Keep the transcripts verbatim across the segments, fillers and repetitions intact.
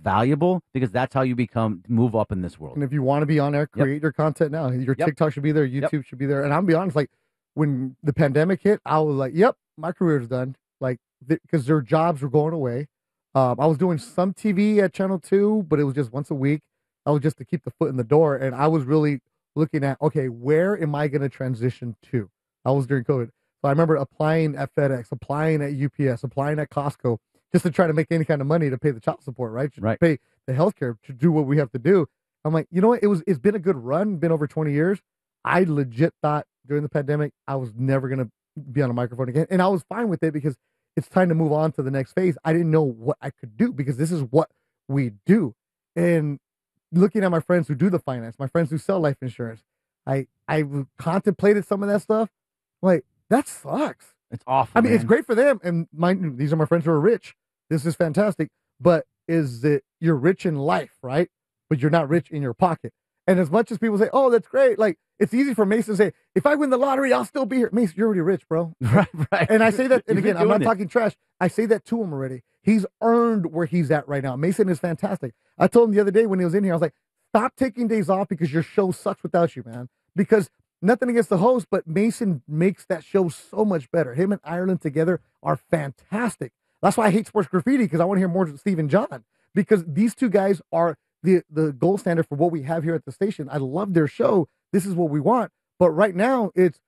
valuable because that's how you become move up in this world. And if you want to be on there, create yep. your content now. Your yep. TikTok should be there. YouTube yep. should be there. And I'm be honest, like when the pandemic hit, I was like, yep, my career is done. Like, because their jobs were going away. Um, I was doing some T V at Channel two, but it was just once a week. I was just to keep the foot in the door. And I was really looking at, okay, where am I going to transition to? I was during COVID. So I remember applying at FedEx, applying at U P S, applying at Costco, just to try to make any kind of money to pay the child support, right? To right. pay the healthcare, to do what we have to do. I'm like, you know what? It was, it's been a good run, been over twenty years. I legit thought during the pandemic, I was never going to be on a microphone again. And I was fine with it because it's time to move on to the next phase. I didn't know what I could do because this is what we do. And looking at my friends who do the finance, my friends who sell life insurance, I, I contemplated some of that stuff. Like, that sucks. It's awful. I mean, man. It's great for them. And my, these are my friends who are rich. This is fantastic. But is it, you're rich in life, right? But you're not rich in your pocket. And as much as people say, oh, that's great. Like, it's easy for Mason to say, if I win the lottery, I'll still be here. Mason, you're already rich, bro. Right, right. And I say that, and You've again, I'm not it. talking trash. I say that to him already. He's earned where he's at right now. Mason is fantastic. I told him the other day when he was in here, I was like, stop taking days off because your show sucks without you, man. Because nothing against the host, but Mason makes that show so much better. Him and Ireland together are fantastic. That's why I hate Sports Graffiti, because I want to hear more of Steve and John, because these two guys are the, the gold standard for what we have here at the station. I love their show. This is what we want. But right now, it's,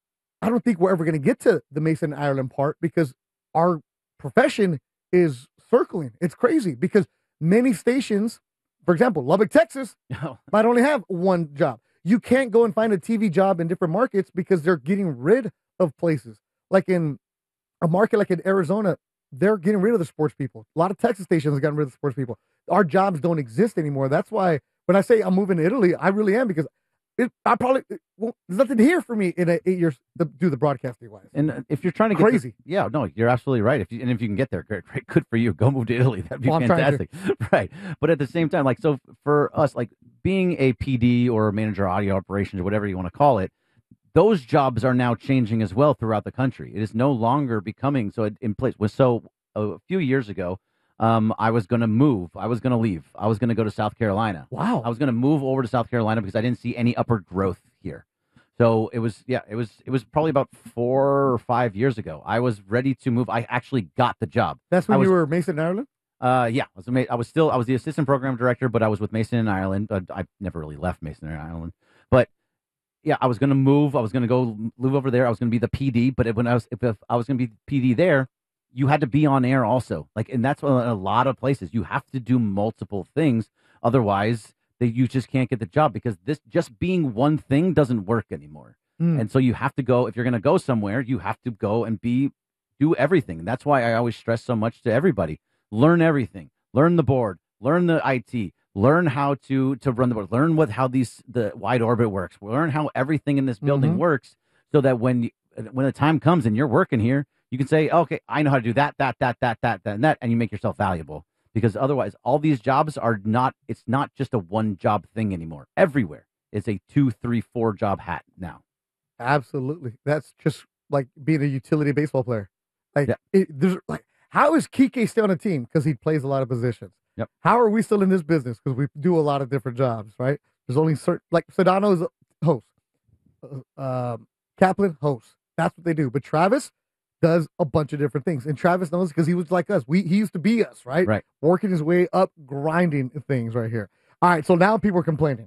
I don't think we're ever going to get to the Mason and Ireland part because our profession is circling. It's crazy because many stations, for example, Lubbock, Texas, Oh. might only have one job. You can't go and find a T V job in different markets because they're getting rid of places. Like in a market like in Arizona, they're getting rid of the sports people. A lot of Texas stations have gotten rid of the sports people. Our jobs don't exist anymore. That's why when I say I'm moving to Italy, I really am, because it, I probably, it, well, there's nothing here for me in a, eight years to do the broadcasting wise. And if you're trying to get crazy, to, yeah, no, you're absolutely right. If you, and if you can get there, great, great, good for you. Go move to Italy. That'd be well, fantastic, right? But at the same time, like, so for us, like being a P D or manager of audio operations or whatever you want to call it, those jobs are now changing as well throughout the country. It is no longer becoming so in place. So a few years ago, um, I was going to move. I was going to leave. I was going to go to South Carolina. Wow. I was going to move over to South Carolina because I didn't see any upward growth here. So it was, yeah, it was, it was probably about four or five years ago. I was ready to move. I actually got the job. That's when I you was, were Mason in Ireland? Uh, yeah, I was, ama- I was still, I was the assistant program director, but I was with Mason in Ireland. But I never really left Mason in Ireland. But yeah, I was going to move. I was going to go live over there. I was going to be the P D. But when I was, if, if I was going to be P D there, you had to be on air also. Like, and that's what a lot of places you have to do multiple things. Otherwise, that you just can't get the job, because this just being one thing doesn't work anymore. Mm. And so you have to go, if you're going to go somewhere, you have to go and be, do everything. And that's why I always stress so much to everybody, learn everything, learn the board, learn the I T, learn how to, to run the board, learn what, how these, the wide orbit works, learn how everything in this building mm-hmm. works, so that when, you, when the time comes and you're working here, you can say, okay, I know how to do that, that, that, that, that, that, and that, and you make yourself valuable. Because otherwise, all these jobs are not, it's not just a one job thing anymore. Everywhere is a two, three, four job hat now. Absolutely. That's just like being a utility baseball player. Like, yeah. it, there's like, how is Kike still on a team? Because he plays a lot of positions. Yep. How are we still in this business? Because we do a lot of different jobs, right? There's only certain, like Sedano is a host. Uh, um, Kaplan, host. That's what they do. But Travis does a bunch of different things. And Travis knows because he was like us. We He used to be us, right? Right. Working his way up, grinding things right here. All right, so now people are complaining.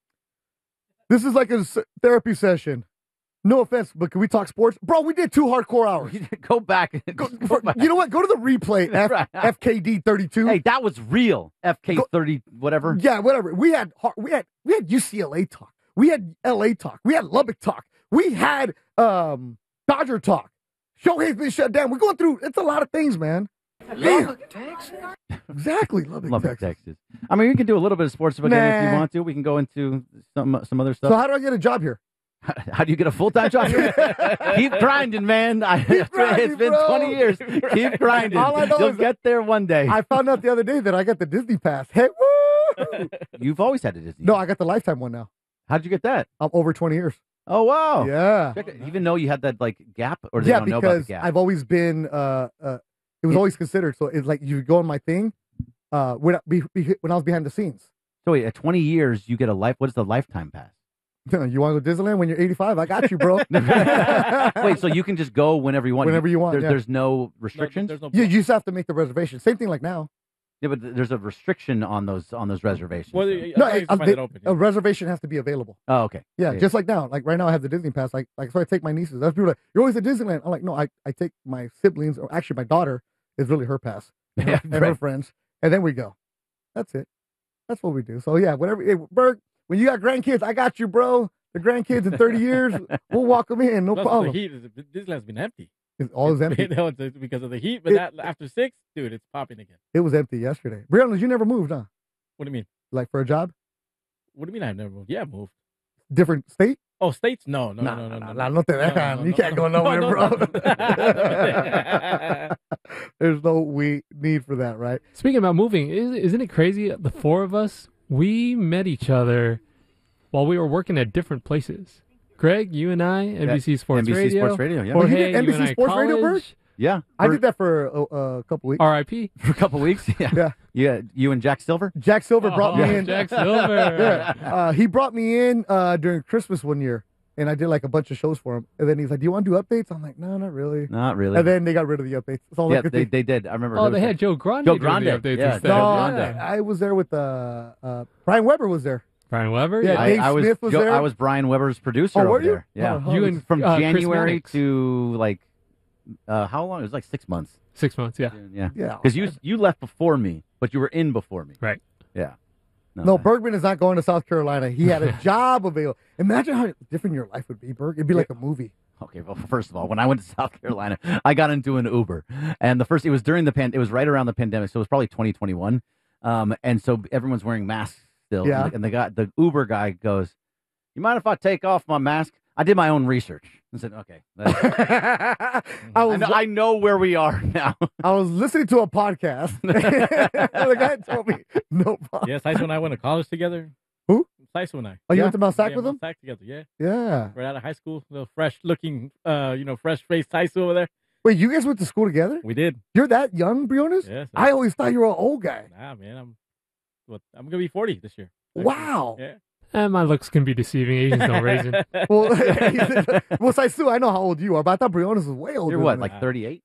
This is like a therapy session. No offense, but can we talk sports? Bro, we did two hardcore hours. Go back. Go, go back. You know what? Go to the replay, F, right. F K D thirty-two. Hey, that was real. F K thirty, whatever. Yeah, whatever. We had we had we had U C L A talk. We had L A talk. We had Lubbock talk. We had um, Dodger talk. Shohei's been shut down. We're going through, it's a lot of things, man. Lubbock, Texas? Exactly, Lubbock, Lubbock Texas. Texas. I mean, we can do a little bit of sports again nah. if you want to. We can go into some some other stuff. So how do I get a job here? How, how do you get a full-time job here? Keep grinding, man. I, Keep grinding, it's been bro. twenty years. Keep grinding. All I know You'll is get there one day. I found out the other day that I got the Disney pass. Hey, woo! You've always had a Disney No, pass. I got the Lifetime one now. How did you get that? I'm over twenty years. Oh, wow. Yeah. Even though you had that, like, gap? Or they yeah, don't know about the because gap? I've always been, uh, uh, it was it, always considered. So it's like you go on my thing, uh, when, I- be, be, when I was behind the scenes. So wait, at twenty years, you get a life. What is the lifetime pass? You want to go to Disneyland when you're eighty-five? I got you, bro. Wait, so you can just go whenever you want. Whenever you want, There, yeah. There's no No, restrictions. there's no. You, you just have to make the reservation. Same thing like now. Yeah, but th- there's a restriction on those on those reservations. Well, though. I- No, I it- used to uh, find they- it open, a yeah. reservation has to be available. Oh, okay. Yeah, Yeah, just like now. Like right now, I have the Disney pass. Like, like so I take my nieces. That's people are like, you're always at Disneyland. I'm like, no, I, I take my siblings, or actually my daughter is really her pass, Yeah, and her right. friends, and then we go. That's it. That's what we do. So yeah, whatever. Hey, Berg, when you got grandkids, I got you, bro. The grandkids in thirty years, we'll walk them in, no Plus, problem. The heat, is- Disneyland's been empty. It's always empty. No, it's because of the heat, but It- that, after six, dude, it's popping again. It was empty yesterday. Brianna, you never moved, huh? What do you mean? Like for a job, What do you mean I've never moved? Yeah, I moved. different state. Oh, states? No, no, Nah, no, no, nah, no, nah, no. not that No, no, kind. no, You no, can't no. go nowhere, No, bro. no, no. There's no we need for that, right? Speaking about moving, is, isn't it crazy? The four of us, we met each other while we were working at different places. Greg, you and I, N B C Sports N B C Radio. Sports Radio. Yeah, Oh, you Jorge, did you N B C and I Sports Radio, Bert? college. yeah. I For, did that for a, a couple weeks. R I P for a couple weeks. Yeah. Yeah. Yeah. You and Jack Silver. Jack Silver brought Oh, me in. Jack Silver. Yeah, uh, he brought me in uh, during Christmas one year, and I did like a bunch of shows for him. And then he's like, "Do you want to do updates?" I'm like, "No, not really." Not really. And then they got rid of the updates. That's all I yeah, could they, think. they did. I remember. Oh, there they was had a- Joe Grande. Joe doing the Grande, updates yeah, instead. no, Joe I, Grande. I was there with uh, uh, Brian Weber was there. Brian Weber. Yeah, Yeah. I, Dave I was Smith was Joe- there. I was Brian Weber's producer. Oh, over were you? there. Yeah. Oh, You and From uh, Chris January Mannix. to like, uh, how long? It was like six months. Six months. Yeah. Yeah. Yeah. Because you you left before me, but you were in before me. Right. Yeah. No, Bergman is not going to South Carolina. He had a job available. Imagine how different your life would be, Berg. It'd be like a movie. Okay, well, first of all, when I went to South Carolina, I got into an Uber, and the first it was during the pan, it was right around the pandemic, so it was probably twenty twenty-one, um, and so everyone's wearing masks still. Yeah. And the, and the guy, the Uber guy, goes, "You mind if I take off my mask?" I did my own research and said, "Okay." that's- I I, was know, I know where we are now. I was listening to a podcast. The guy told me no problem. Yeah, Saiso and I went to college together. Who? Saiso and I. Oh, you Yeah. went to Mount Sac yeah, with him? Sack together, yeah. Yeah. Right out of high school. Little fresh looking, uh, you know, fresh faced Saiso over there. Wait, you guys went to school together? We did. You're that young, Briones? Yes. I always thought you were an old guy. Nah, man, I'm what I'm gonna be forty this year. actually. Wow. Yeah. And my looks can be deceiving. Asians don't raisin. Well, well, Saisu, I know how old you are, but I thought Briones was way older. You're what, than like that. thirty-eight?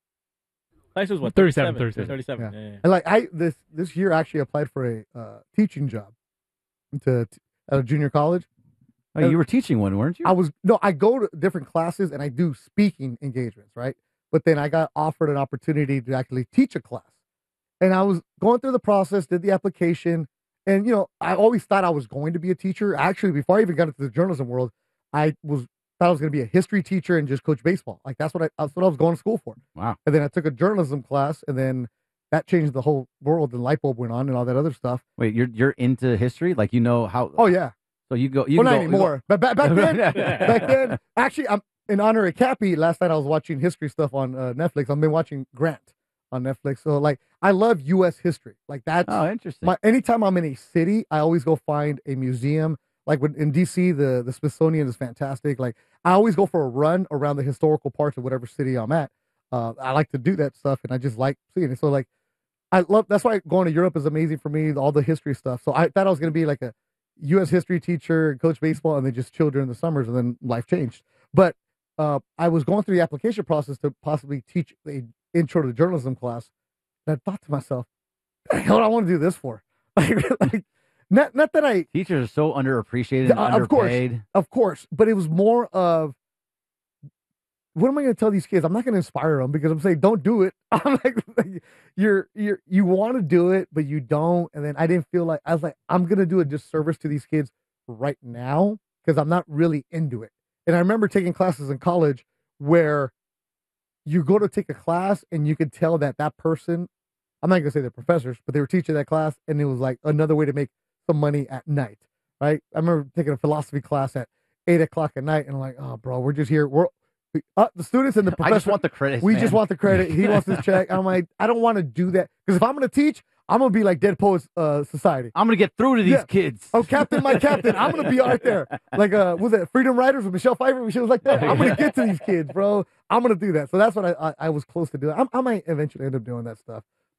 Saiso's what? thirty-seven, thirty-seven. thirty-seven. thirty-seven. Yeah. yeah. And like I this this year actually applied for a uh, teaching job to at a junior college. Oh, you were teaching one, weren't you? I was no, I go to different classes and I do speaking engagements, right? But then I got offered an opportunity to actually teach a class. And I was going through the process, did the application, and you know, I always thought I was going to be a teacher. Actually, before I even got into the journalism world, I was thought I was going to be a history teacher and just coach baseball. Like that's what I that's what I was going to school for. Wow. And then I took a journalism class, and then that changed the whole world. And light bulb went on, and all that other stuff. Wait, you're you're into history? Like you know how? Oh yeah. So you go. You Well, can not go, anymore. But back, back then, back then, actually, I'm in honor of Cappy. Last night I was watching history stuff on uh, Netflix. I've been watching Grant on Netflix. So like, I love U S history. Like that's Oh, interesting. my. Anytime I'm in a city, I always go find a museum. Like when in D C, the the Smithsonian is fantastic. Like I always go for a run around the historical parts of whatever city I'm at. Uh, I like to do that stuff, and I just like seeing it. So like, I love. That's why going to Europe is amazing for me. All the history stuff. So I thought I was gonna be like a U S history teacher, coach baseball, and then just chill during the summers, and then life changed. But uh, I was going through the application process to possibly teach a intro to journalism class, and I thought to myself, "What the hell do I want to do this for?" Like, like not not that I, Teachers are so underappreciated and Uh, of course. underpaid. of course, but it was more of, what am I going to tell these kids? I'm not going to inspire them because I'm saying don't do it. I'm like, like you're you're you want to do it, but you don't. And then I didn't feel like I was like I'm going to do a disservice to these kids right now because I'm not really into it. And I remember taking classes in college where you go to take a class and you could tell that that person, I'm not going to say they're professors, but they were teaching that class, and it was like another way to make some money at night, right? I remember taking a philosophy class at eight o'clock at night, and I'm like, oh, bro, we're just here. We're uh, the students and the I professors. just want the credits. we man. just want the credit. He wants his check. I'm like, I don't want to do that because if I'm going to teach, I'm going to be like Dead Poets uh, Society. I'm gonna get through to these Yeah. kids. Oh, Captain, my Captain. I'm going to be out there. Like, uh, was it Freedom Riders with Michelle Pfeiffer? She was like that. I'm going to get to these kids, bro. I'm going to do that. So that's what I, I, I was close to doing. I'm, I might eventually end up doing that stuff.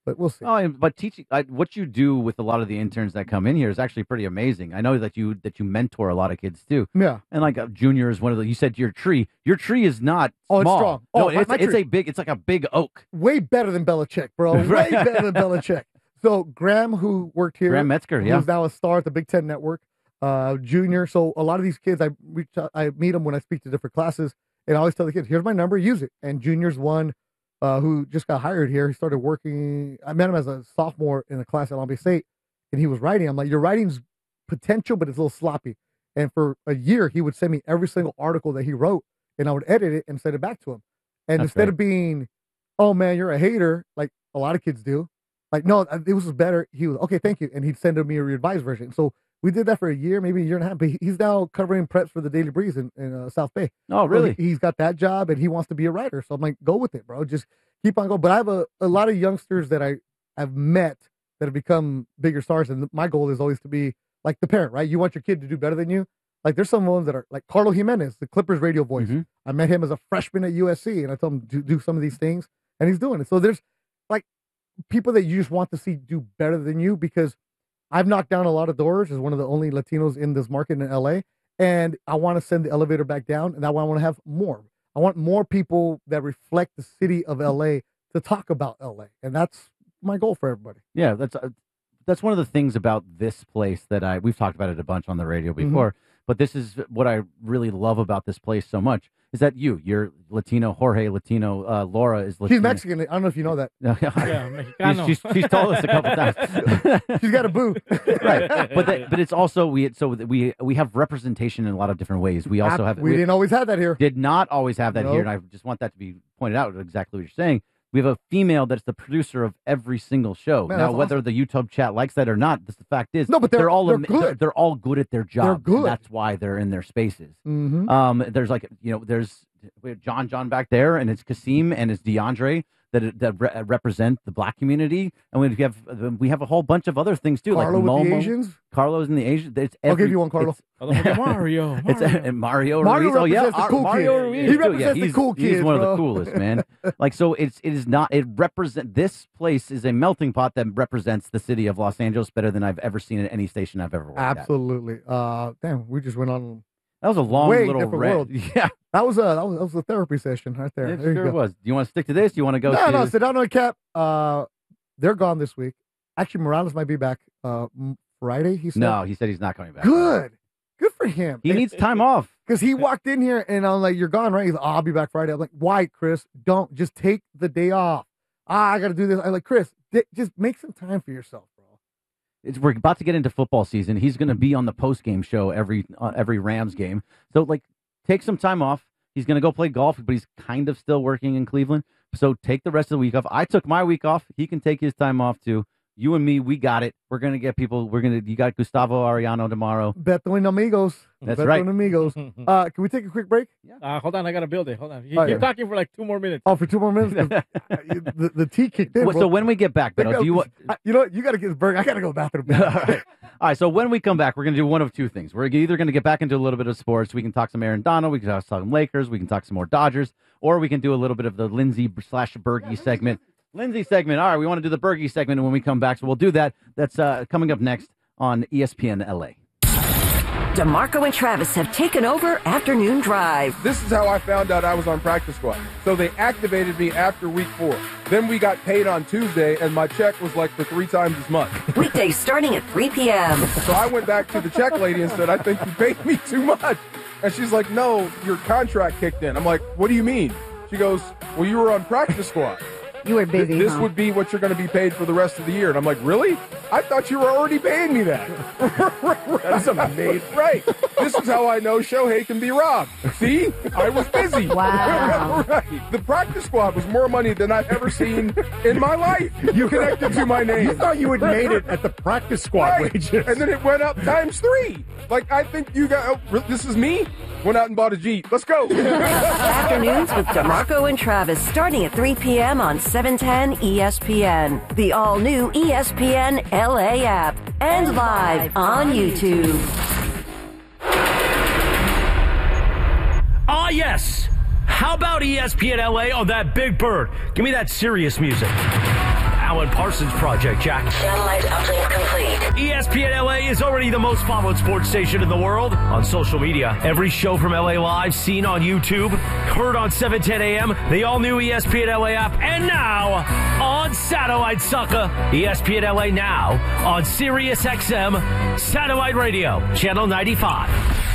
but we'll see. Oh, and, but teaching I, what you do with a lot of the interns that come in here is actually pretty amazing. I know that you that you mentor a lot of kids too. Yeah. And like uh, Junior is one of the. You said your tree. Your tree is not Oh, it's small. strong. No, Oh, my- it's my it's tree. a big. It's like a big oak. Way better than Belichick, bro. Way Right. better than Belichick. So Graham, who worked here, Graham Metzger, yeah. who's now a star at the Big Ten Network, uh, Junior. So a lot of these kids, I reach, out, I meet them when I speak to different classes, and I always tell the kids, "Here's my number, use it." And Junior's one uh, who just got hired here. He started working. I met him as a sophomore in a class at Long Beach State, and he was writing. I'm like, "Your writing's potential, but it's a little sloppy." And for a year, he would send me every single article that he wrote, and I would edit it and send it back to him. And That's instead great. of being, "Oh man, you're a hater," like a lot of kids do, like, no, it was better. He was okay, thank you, and he'd send me a revised version. So we did that for a year, maybe a year and a half. But he- he's now covering preps for the Daily Breeze in, in uh, South Bay. Oh, So really? he, he's got that job, and he wants to be a writer. So I'm like, go with it, bro. Just keep on going. But I have a, a lot of youngsters that I have met that have become bigger stars, and my goal is always to be like the parent, right? You want your kid to do better than you. Like there's some ones that are like Carlo Jimenez, the Clippers radio voice. Mhm. I met him as a freshman at U S C, and I told him to do some of these things, and he's doing it. So there's like people that you just want to see do better than you, because I've knocked down a lot of doors as one of the only Latinos in this market in L A, and I want to send the elevator back down, and I want to have more. I want more people that reflect the city of L A to talk about L A, and that's my goal for everybody. Yeah, that's uh, that's one of the things about this place that I we've talked about it a bunch on the radio Mm-hmm. before. But this is what I really love about this place so much is that you, you're Latino, Jorge Latino, uh, Laura is Latino. She's Mexican. I don't know if you know that. Yeah, she's, Mexicano. she's, she's told us a couple times. She's got a boo. right, but that, but it's also we so we we have representation in a lot of different ways. We also have We didn't always have that here. did not always have that Nope. here, and I just want that to be pointed out. Exactly what you're saying. We have a female that's the producer of every single show. Man, now, that's whether the YouTube chat likes that or not, the fact is, No, but they're- all they're am- good. They're, they're all good at their job. and good. that's why they're in their spaces. Mm-hmm. Um, there's like you know, there's we have John John back there, and it's Kasim and it's DeAndre that that re- represent the black community, and we have we have a whole bunch of other things too, Carlo like with the Momo, Asians. Carlos and the Asians. It's I'll every, give you one, Carlo. it's- Oh, look at Mario. It's Mario. and Mario, Mario Ruiz. Oh yeah, represents the Ar- cool Mario kids. Ruiz. He too. represents yeah, the he's, cool he's kids, one bro. of the coolest, man. Like so, it's it is not. It represent this place is a melting pot that represents the city of Los Angeles better than I've ever seen at any station I've ever worked at. Absolutely. Uh, damn, we just went on. That was a long Way little different rant. world. Yeah, That was a that was, that was a therapy session right there. it there you sure go. was. Do you want to stick to this? Do you want to go? No, to... no, Sedano and Cap. Uh, they're gone this week. Actually, Morales might be back uh m- Friday. He said. No, he said he's not coming back. Good. Good for him. He needs time off. Because he walked in here and I'm like, "You're gone, right?" He's like, oh, "I'll be back Friday." I'm like, "Why, Chris? Don't just take the day off." Ah, I got to do this. I'm like, "Chris, di- just make some time for yourself, bro." It's, we're about to get into football season. He's going to be on the post game show every uh, every Rams game. So like, take some time off. He's going to go play golf, but he's kind of still working in Cleveland. So take the rest of the week off. I took my week off. He can take his time off too. You and me, we got it. We're going to get people. We're going to. You got Gustavo Arellano tomorrow. Beto and amigos. That's Beto right. and amigos. Uh, can we take a quick break? Uh, hold on, I gotta build it. Hold on. You, Oh, you're yeah. talking for like two more minutes. Oh, for two more minutes. 'Cause, uh, the, the tea kicked in. Well, bro. so when we get back, Think Beto, do you want? I- You know what? You got to get his burger. I got to go to the bathroom. All right. All right. So when we come back, we're going to do one of two things. We're either going to get back into a little bit of sports. We can talk some Aaron Donald. We can talk some Lakers. We can talk some more Dodgers. Or we can do a little bit of the Lindsey slash Bergie segment. Lindsey segment. All right. We want to do the Bergie segment when we come back. So we'll do that. That's uh, coming up next on E S P N L A. DeMarco and Travis have taken over Afternoon Drive. This is how I found out I was on practice squad. So they activated me after week four. Then we got paid on Tuesday, and my check was like for three times as much. Weekdays starting at three p.m. So I went back to the check lady and said, I think you paid me too much. And she's like, no, your contract kicked in. I'm like, what do you mean? She goes, well, you were on practice squad. You were Th- busy, This huh? would be what you're going to be paid for the rest of the year. And I'm like, really? I thought you were already paying me that. That's amazing. Right. This is how I know Shohei can be robbed. See? I was busy. Wow. Right. The practice squad was more money than I've ever seen in my life. You connected to my name. You thought you had made it at the practice squad Right. wages. And then it went up times three. Like, I think you got, oh, re- this is me? Went out and bought a Jeep. Let's go. Afternoons with DeMarco and Travis starting at three p.m. on seven ten E S P N, the all-new E S P N L A app, and live on YouTube. Ah, yes. How about E S P N L A on that big bird? Give me that serious music. Alan Parsons Project, Jack. Satellite uplink complete. E S P N L A is already the most followed sports station in the world on social media. Every show from L A Live seen on YouTube, heard on seven ten A M, the all-new E S P N L A app, and now on satellite, sucker. E S P N L A now on Sirius X M Satellite Radio, Channel ninety-five.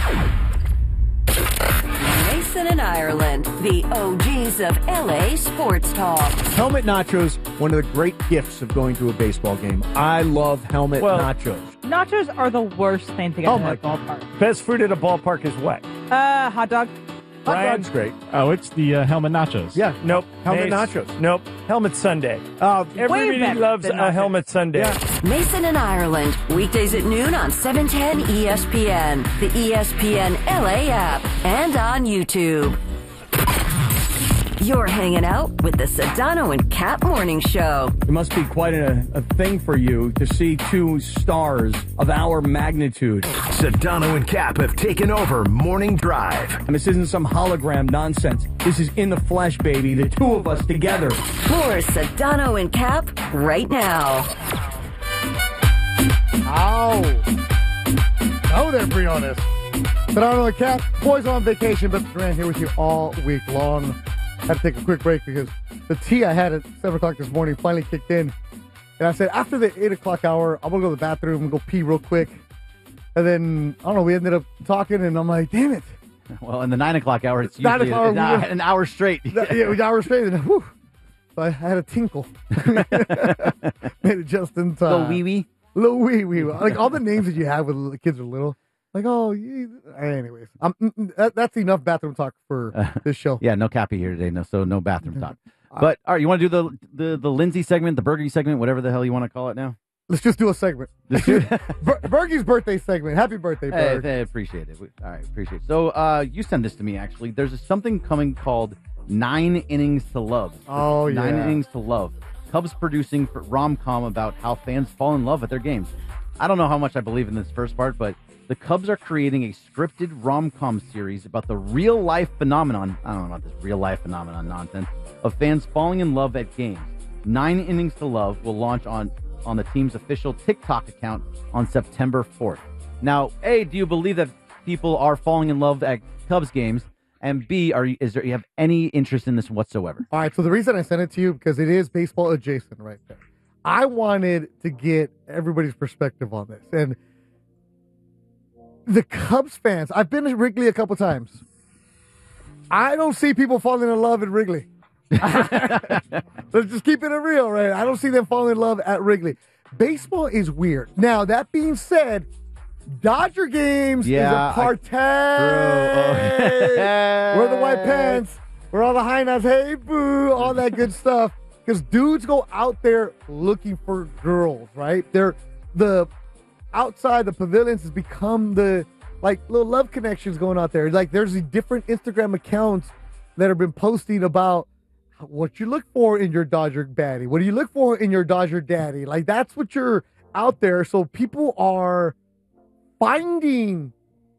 Mason and Ireland, the O Gs of L A sports talk. Helmet nachos, one of the great gifts of going to a baseball game. I love helmet Well- nachos. Nachos are the worst thing to get Oh in my a ballpark. Best food at a ballpark is what? Uh, hot dog. Hot Brian? dog's great. Oh, it's the uh, helmet nachos. Yeah. Nope. Helmet Mace. nachos. Nope. Helmet Sunday. Uh, Everybody better loves than a nachos. helmet Sunday. Yeah. Mason and Ireland, weekdays at noon on seven ten E S P N, the E S P N L A app, and on YouTube. You're hanging out with the Sedano and Cap Morning Show. It must be quite a, a thing for you to see two stars of our magnitude. Sedano and Cap have taken over Morning Drive. And this isn't some hologram nonsense. This is in the flesh, baby. The two of us together. More Sedano and Cap right now. Ow. Oh, there, Briones. But I don't know, Cat. Boys on vacation, but Durant here with you all week long. Had to take a quick break because the tea I had at seven o'clock this morning finally kicked in. And I said, after the eight o'clock hour, I'm going to go to the bathroom and go pee real quick. And then, I don't know, we ended up talking, and I'm like, damn it. Well, in the nine o'clock hour, it's Nine usually o'clock, an, hour, we- an hour straight. That- yeah, we hours straight. And, whew, so I had a tinkle. Made it just in time. Little wee wee. Little wee wee. Like all the names that you have when the kids are little. Like, oh, you, anyways. Um, mm, mm, that, that's enough bathroom talk for this show. Yeah, no Cappy here today, no, so no bathroom talk. But all right, you want to do the the the Lindsay segment, the Bergie segment, whatever the hell you want to call it now? Let's just do a segment. Ber- Bergie's birthday segment. Happy birthday, Hey, Berg. hey, appreciate it. We- All right, appreciate it. So uh, you send this to me actually. There's a, something coming called Nine Innings to Love. Oh, Nine yeah. Innings to Love. Cubs producing for rom-com about how fans fall in love at their games. I don't know how much I believe in this first part, but the Cubs are creating a scripted rom-com series about the real-life phenomenon, I don't know about this real-life phenomenon nonsense, of fans falling in love at games. Nine Innings to Love will launch on, on the team's official TikTok account on September fourth. Now, A, do you believe that people are falling in love at Cubs games? And B, are you, is there you have any interest in this whatsoever? All right, so the reason I sent it to you, because it is baseball adjacent right there. I wanted to get everybody's perspective on this. And the Cubs fans, I've been to Wrigley a couple times. I don't see people falling in love at Wrigley. Let's just keep it real, right? I don't see them falling in love at Wrigley. Baseball is weird. Now, that being said, Dodger games Yeah, is I- a party. True. Oh. Wear the white pants. We're all the high notes. Hey, boo. All that good stuff. Because dudes go out there looking for girls, right? They're the outside the pavilions has become the like little love connections going out there. Like there's these different Instagram accounts that have been posting about what you look for in your Dodger baddie. What do you look for in your Dodger daddy? Like that's what you're out there. So people are finding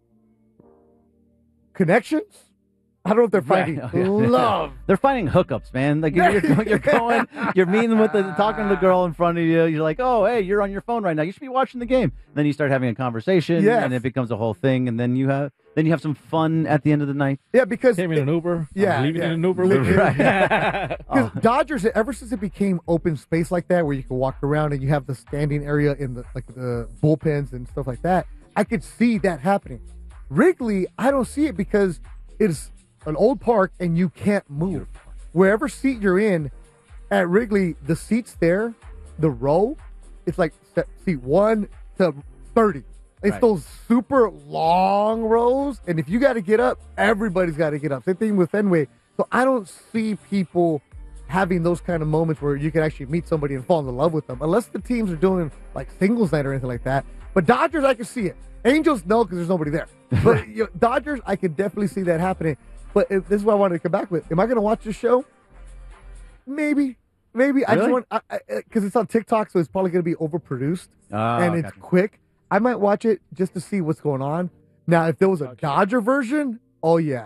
connections. I don't know if they're finding Right. love. They're finding hookups, man. Like you're, you're, you're going, you're meeting with the, talking to the girl in front of you. You're like, oh, hey, you're on your phone right now. You should be watching the game. Then you start having a conversation, Yes. and it becomes a whole thing. And then you have, then you have some fun at the end of the night. Yeah, because Came in an Uber. Yeah, I'm leaving yeah. in an Uber. Leave- with you. Right. Because Dodgers, ever since it became open space like that, where you can walk around and you have the standing area in the like the bullpens and stuff like that, I could see that happening. Wrigley, I don't see it because it's an old park and you can't move. Wherever seat you're in at Wrigley, the seats there, the row, it's like se- seat one to thirty. It's Right. those super long rows, and if you got to get up, everybody's got to get up. Same thing with Fenway. So I don't see people having those kind of moments where you can actually meet somebody and fall in love with them, unless the teams are doing like singles night or anything like that. But Dodgers, I can see it. Angels, no, because there's nobody there. But you know, Dodgers, I could definitely see that happening. But if, this is what I wanted to come back with. Am I going to watch this show? Maybe. Maybe. I just Really? want, because it's on TikTok, so it's probably going to be overproduced Oh, and it's gotcha. quick. I might watch it just to see what's going on. Now, if there was a Dodger version, oh, yeah.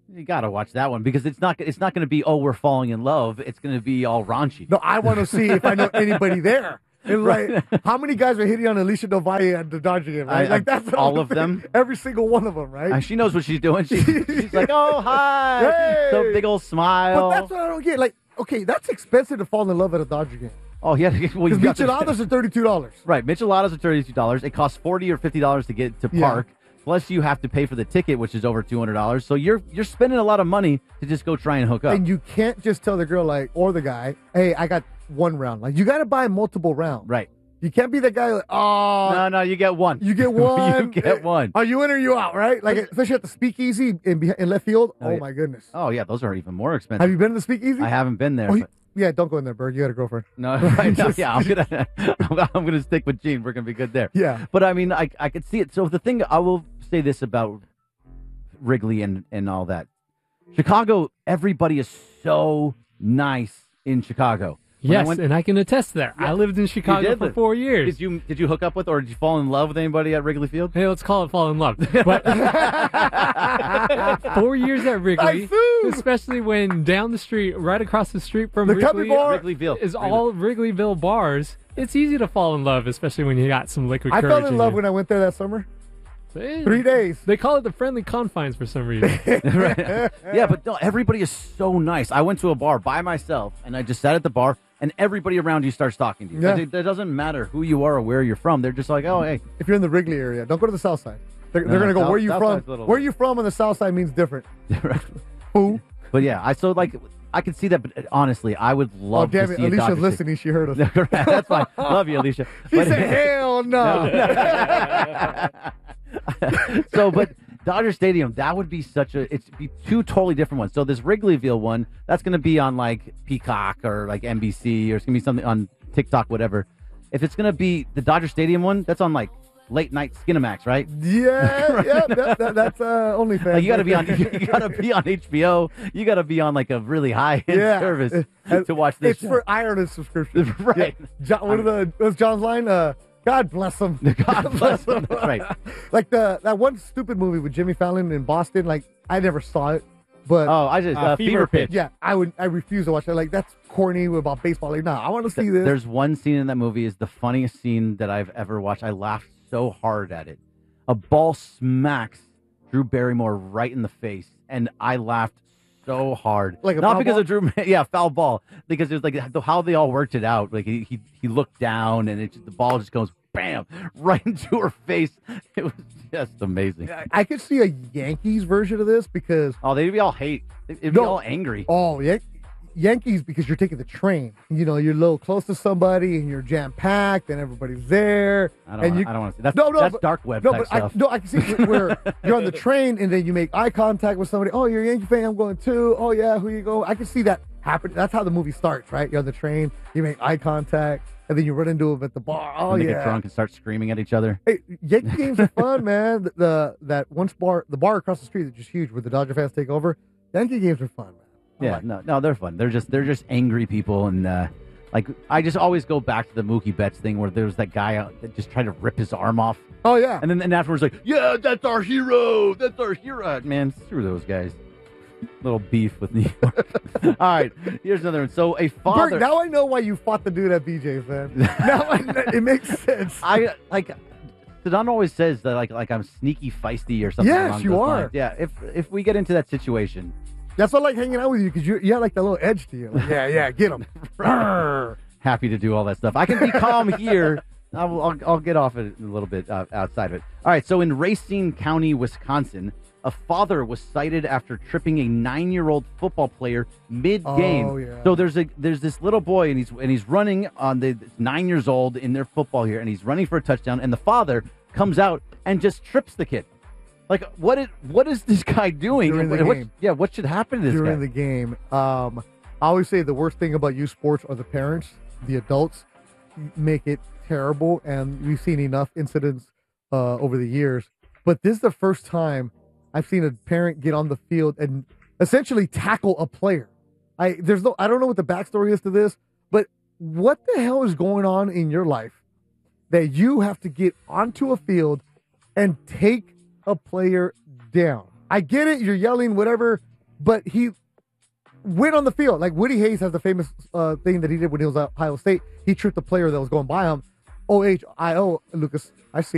You got to watch that one because it's not it's not going to be, oh, we're falling in love. It's going to be all raunchy. No, I want to see if I know anybody there. And like, how many guys are hitting on Alicia Del Valle at the Dodger game, right? I- like that's all the of thing. them? Every single one of them, right? Uh, she knows what she's doing. She, she's like, oh, hi. Hey! So big old smile. But that's what I don't get. Like, okay, that's expensive to fall in love at a Dodger game. Oh, yeah. Well, you Because got to- micheladas are thirty-two dollars. Right. Micheladas are thirty-two dollars. It costs forty dollars or fifty dollars to get to Yeah. park. Plus, you have to pay for the ticket, which is over two hundred dollars. So you're you're spending a lot of money to just go try and hook up. And you can't just tell the girl, like, or the guy, hey, I got one round. Like, you got to buy multiple rounds. Right. You can't be the guy, like, oh. No, no, you get one. You get one. you get one. Are you in or you out, right? Like, especially at the speakeasy in, beh- in left field. Oh, Oh, yeah. my goodness. Oh, yeah. Those are even more expensive. Have you been to the speakeasy? I haven't been there. Oh, you- but- yeah, don't go in there, Berg. You got a girlfriend. No, right, no, yeah, I'm gonna, I'm, I'm gonna stick with Gene. We're gonna be good there. Yeah. But I mean, I, I could see it. So the thing, I will say this about Wrigley and and all that. Chicago, everybody is so nice in Chicago. When I Yes, went- and I can attest to that. I lived in You Chicago did for live- four years. Did you did you hook up with or did you fall in love with anybody at Wrigley Field? Hey, let's call it fall in love. But four years at Wrigley, especially when down the street, right across the street from The Wrigley, Cubby Bar. Wrigleyville. is all Wrigleyville bars. It's easy to fall in love, especially when you got some liquid I courage. fell in love when I went there that summer. I Three days. They call it the friendly confines for some reason. Right. Yeah, but no, everybody is so nice. I went to a bar by myself and I just sat at the bar and everybody around you starts talking to you. Yeah. It, it doesn't matter who you are or where you're from. They're just like, oh, hey. If you're in the Wrigley area, don't go to the south side. They're, No, they're going to go, south- where you south from? side's a little- Where you from on the south side means different. Who? But yeah, I so like I could see that. But honestly, I would Oh, love damn to it. see a Alicia's Dodgers listening. She heard us. team. That's fine. Love you, Alicia. She But- said, hell no. so, but Dodger Stadium, that would be such a. It's be two totally different ones. So this Wrigleyville one, that's going to be on like Peacock or like N B C or it's going to be something on TikTok, whatever. If it's going to be the Dodger Stadium one, that's on like late night Skinamax, right? Yeah, yeah, that, that, that's uh, OnlyFans. Like you got to right be on. there. You got to be on H B O. You got to be on like a really high end Yeah. service Uh, to watch this. It's for Ireland subscription. Right. Yeah. John, what are the, what's John's line? Uh, God bless him. God bless them. That's right. Like the that one stupid movie with Jimmy Fallon in Boston. Like I never saw it, but Oh, I just uh, Uh, fever, Fever pitch. Pitch. yeah, I would. I refuse to watch that. Like that's corny about baseball. Like, nah, I want to see this. There's one scene in that movie is the funniest scene that I've ever watched. I laughed so hard at it. A ball smacks Drew Barrymore right in the face, and I laughed so hard. Like a not foul because ball? of Drew, yeah, foul ball. Because it was like the- how they all worked it out. Like he he, he looked down, and it just, the ball just goes bam right into her face. It was just amazing. I, I could see a Yankees version of this because Oh, they'd be all hate. They'd be No. all angry. oh yeah. Yankees because you're taking the train. You know, you're a little close to somebody and you're jam packed and everybody's there. I don't. and wanna, you, I don't want to see. That's No, no, that's but- dark web No, type but I, stuff. no, I can see where you're on the train and then you make eye contact with somebody. Oh, you're a Yankee fan. I'm going too. Oh yeah, who you go? I can see that happen. That's how the movie starts, right? You're on the train. You make eye contact and then you run into them at the bar. Oh and they yeah. get drunk and start screaming at each other. Hey, Yankee games are fun, man. The, the that once bar, the bar across the street is just huge where the Dodger fans take over. Yankee games are fun, man. I Yeah, like no, no, they're fun. They're just they're just angry people, and uh, like I just always go back to the Mookie Betts thing where there's that guy out that just tried to rip his arm off, Oh yeah. and then and afterwards like, yeah, that's our hero, that's our hero. Man, screw those guys. Little beef with New York. All right, here's another one. So a father. Bert, now I know why you fought the dude at B J's, man. now I, it makes sense. I like. Sedon always says that like like I'm sneaky feisty or something. Yes, along you those are. lines. Yeah, if if we get into that situation, That's why I like hanging out with you because you you have like that little edge to you. Like, yeah, yeah, get him. happy to do all that stuff. I can be calm here. I'll, I'll, I'll get off it a little bit uh, outside of it. All right. So in Racine County, Wisconsin, a father was cited after tripping a nine-year-old football player mid-game. Oh, yeah. So there's a there's this little boy and he's and he's running on the it's nine years old in their football here and he's running for a touchdown and the father comes out and just trips the kid. Like what is what is this guy doing? During the And what- game. yeah, what should happen to this During guy? the game. Um, I always say the worst thing about youth sports are the parents, the adults make it terrible, and we've seen enough incidents uh, over the years. But this is the first time I've seen a parent get on the field and essentially tackle a player. I there's no I don't know what the backstory is to this, but what the hell is going on in your life that you have to get onto a field and take a player down? I get it, you're yelling, whatever. but he went on the field. Like Woody Hayes has the famous uh, thing that he did when he was at Ohio State. He tripped the player that was going by him. O H I O, Lucas. I see.